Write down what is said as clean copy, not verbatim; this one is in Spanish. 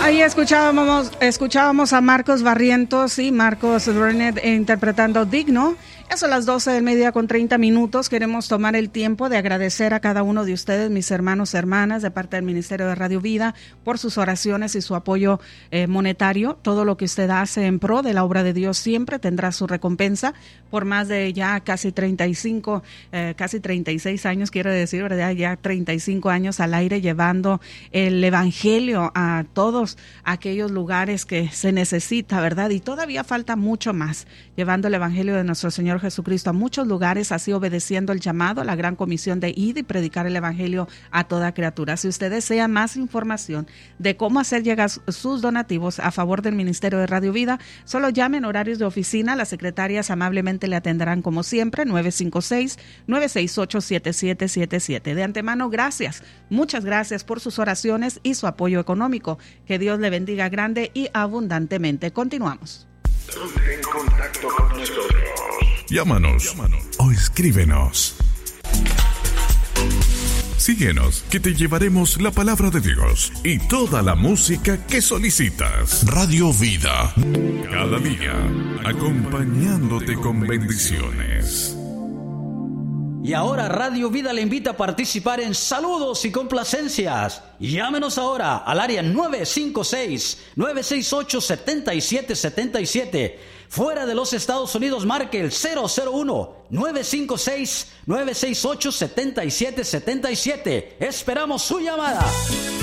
Ahí escuchábamos a Marcos Barrientos y Marcos Brunet interpretando Digno. Ya son las 12 del mediodía con 30 minutos. Queremos tomar el tiempo de agradecer a cada uno de ustedes, mis hermanos, hermanas, de parte del Ministerio de Radio Vida, por sus oraciones y su apoyo monetario. Todo lo que usted hace en pro de la obra de Dios siempre tendrá su recompensa. Por más de ya casi 36 años, quiero decir, ¿verdad? Ya 35 años al aire llevando el Evangelio a todos aquellos lugares que se necesita, ¿verdad? Y todavía falta mucho más, llevando el Evangelio de nuestro Señor Jesucristo a muchos lugares, así obedeciendo el llamado a la gran comisión de ir y predicar el Evangelio a toda criatura. Si usted desea más información de cómo hacer llegar sus donativos a favor del Ministerio de Radio Vida, solo llame en horarios de oficina. Las secretarias amablemente le atenderán como siempre, 956-968-7777. De antemano, gracias, muchas gracias por sus oraciones y su apoyo económico. Que Dios le bendiga grande y abundantemente. Continuamos. Ponte en contacto con nosotros. Llámanos o escríbenos. Síguenos, que te llevaremos la palabra de Dios y toda la música que solicitas. Radio Vida, cada día acompañándote con bendiciones. Y ahora Radio Vida le invita a participar en saludos y complacencias. Llámenos ahora al área 956-968-7777. Fuera de los Estados Unidos, marque el 001-956-968-7777. Esperamos su llamada.